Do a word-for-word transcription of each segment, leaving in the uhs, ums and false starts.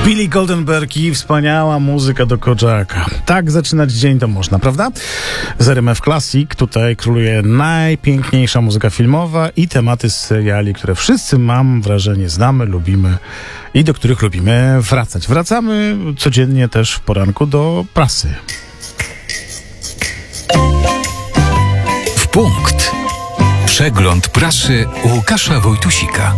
Billy Goldenberg i wspaniała muzyka do Kojaka. Tak zaczynać dzień to można, prawda? Z R M F Classic tutaj króluje najpiękniejsza muzyka filmowa i tematy z seriali, które wszyscy, mam wrażenie, znamy, lubimy i do których lubimy wracać. Wracamy codziennie też w poranku do prasy. W punkt. Przegląd prasy Łukasza Wojtusika.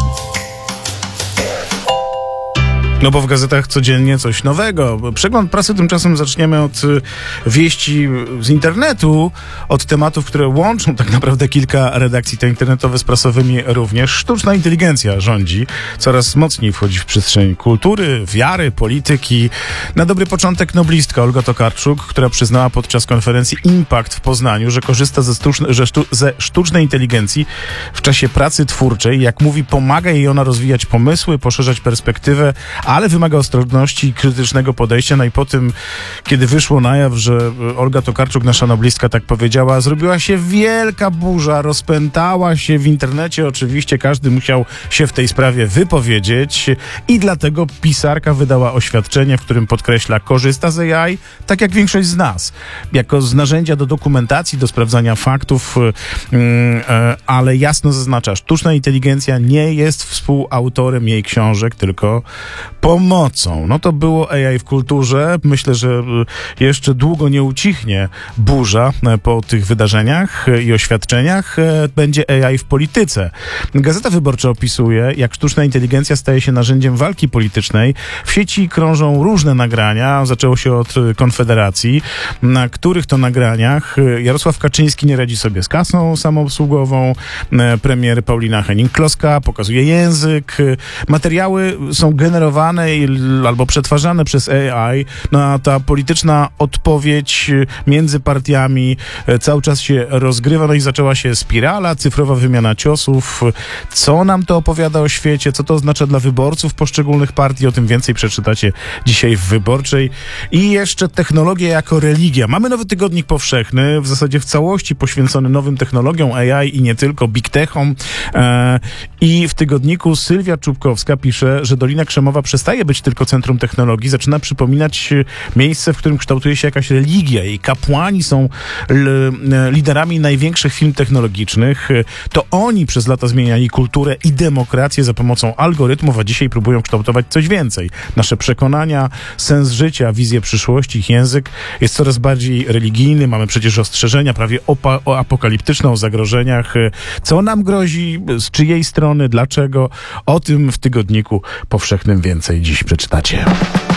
No bo w gazetach codziennie coś nowego. Przegląd prasy tymczasem zaczniemy od wieści z internetu, od tematów, które łączą tak naprawdę kilka redakcji te internetowe z prasowymi również. Sztuczna inteligencja rządzi, coraz mocniej wchodzi w przestrzeń kultury, wiary, polityki. Na dobry początek noblistka Olga Tokarczuk, która przyznała podczas konferencji Impact w Poznaniu, że korzysta ze, sztuczne, że sztu, ze sztucznej inteligencji w czasie pracy twórczej. Jak mówi, pomaga jej ona rozwijać pomysły, poszerzać perspektywę, ale wymaga ostrożności i krytycznego podejścia. No i po tym, kiedy wyszło na jaw, że Olga Tokarczuk, nasza noblistka, tak powiedziała, zrobiła się wielka burza, rozpętała się w internecie. Oczywiście każdy musiał się w tej sprawie wypowiedzieć i dlatego pisarka wydała oświadczenie, w którym podkreśla, korzysta z A I, tak jak większość z nas, jako z narzędzia do dokumentacji, do sprawdzania faktów, ale jasno zaznacza, sztuczna inteligencja nie jest współautorem jej książek, tylko pomocą. No to było A I w kulturze. Myślę, że jeszcze długo nie ucichnie burza po tych wydarzeniach i oświadczeniach. Będzie A I w polityce. Gazeta Wyborcza opisuje, jak sztuczna inteligencja staje się narzędziem walki politycznej. W sieci krążą różne nagrania. Zaczęło się od Konfederacji, na których to nagraniach Jarosław Kaczyński nie radzi sobie z kasą samoobsługową. Premier Paulina Henning-Kloska pokazuje język. Materiały są generowane albo przetwarzane przez A I, no a ta polityczna odpowiedź między partiami cały czas się rozgrywa, no i zaczęła się spirala, cyfrowa wymiana ciosów. Co nam to opowiada o świecie, co to oznacza dla wyborców poszczególnych partii, o tym więcej przeczytacie dzisiaj w Wyborczej. I jeszcze technologia jako religia. Mamy nowy tygodnik powszechny, w zasadzie w całości poświęcony nowym technologiom A I i nie tylko, big techom. E, I w tygodniku Sylwia Czubkowska pisze, że Dolina Krzemowa przestaje być tylko centrum technologii, zaczyna przypominać miejsce, w którym kształtuje się jakaś religia. Jej kapłani są l- liderami największych firm technologicznych. To oni przez lata zmieniali kulturę i demokrację za pomocą algorytmów, a dzisiaj próbują kształtować coś więcej. Nasze przekonania, sens życia, wizję przyszłości, ich język jest coraz bardziej religijny. Mamy przecież ostrzeżenia prawie opa- o apokaliptyczne, o zagrożeniach. Co nam grozi, z czyjej strony, dlaczego? O tym w tygodniku powszechnym więcej dziś przeczytacie.